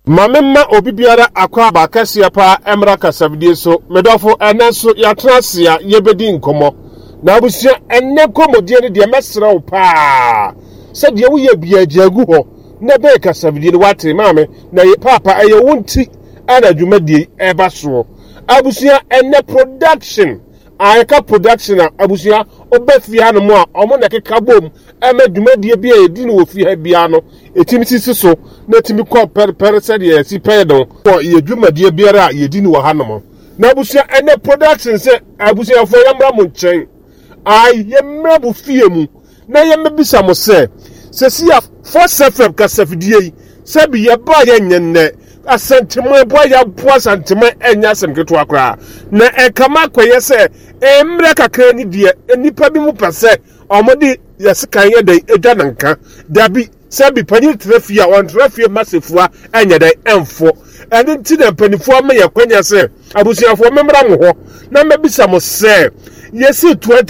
Mamma obi biara akwa abakasia pa emra kasabdie so medofo enenso yatrasia yebedi nkomo na abusia enne komodie ne de mesra wo pa se de wo ye bia agiagu ho na be kasabdie ne watre maame na ye papa eye wonti ana dwumadie eba so abusia enne production ayeka production abusia obafia no mo a omo na keka bom ema dwumadie bia edi no ofi ha bia no etimi sisi so na timi ko per said ye si pedo for ye dwumadie biara ye di ni wa hanom na abusia ene production se abusia fo yamra mo nchen ai ye mrabu fie mu na ye mebisa mo se sia for sefem kasafidie yi se bi ye ba ye nyenne asantema bo ya bo asantema enya semketo akra na ekama kwaye se emra kakra ni die enipa bi mu pese omodi yesikan ye den edwa nanka dabi sabi panyi trafia on trafia massifua enya den enfo ene nti na panifo ma yakwanya se abusiafo memra mo ho na mabisa mo se yesi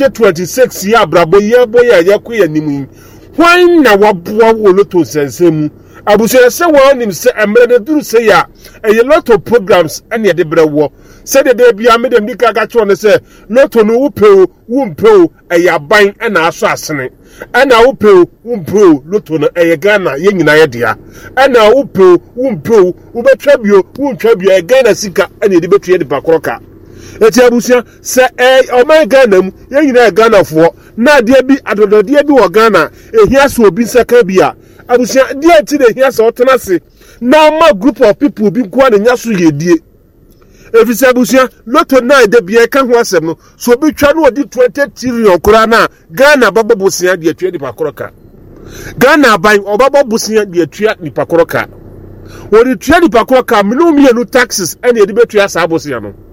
2026 ya brabo ye boya yakoya nimu hwan na waboa wo loto sensemu abusia se wonim se emre duru se ya eye loto programs ene de brewo se de bia me de ndika ga cho ne se loto no wumpeo eye ban ena aso asene ena wumpeo loto no eye Ghana ye nyina ye dia ena wumpeo ubetwabio wuntwabio eye Ghana sika ene de betue de bakoroka eti abusia se o Ghana mu ye nyina Ghana fo na de bi adodode bi wo Ghana ehia so obi saka bia abusia de ti de ehia so otenase na ma group of people bi kwa de nyaso yedie efisi abusia loto na de bia ka ho asem no so obi twa no odi 20 trillion kura na Ghana babo bosia de atwa di pakoroka Ghana ban obabo bosia de atwa ni pakoroka wori twa di pakoroka minimum taxes ene de betua sa bosia no